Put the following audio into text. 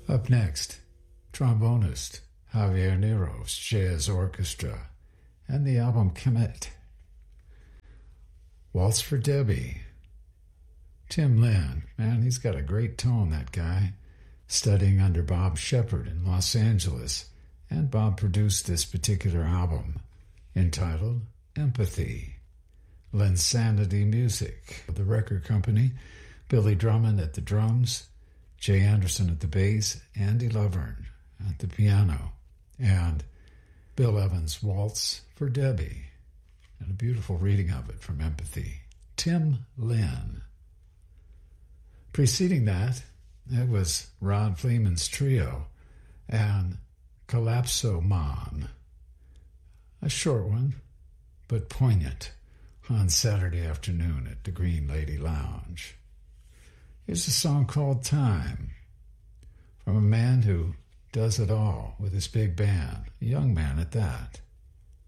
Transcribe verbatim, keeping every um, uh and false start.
Up next, trombonist Javier Nero's Jazz Orchestra and the album Kemet. Waltz for Debbie. Tim Lin, man, he's got a great tone, that guy. Studying under Bob Shepard in Los Angeles, and Bob produced this particular album entitled Empathy. Linsanity Music, the record company, Billy Drummond at the drums, Jay Anderson at the bass, Andy Lovern at the piano, and Bill Evans' Waltz for Debbie, and a beautiful reading of it from Empathy. Tim Lin. Preceding that, it was Rod Fleeman's Trio and Calypso Man. A short one, but poignant, on Saturday afternoon at the Green Lady Lounge. Here's a song called Time, from a man who does it all with his big band, a young man at that.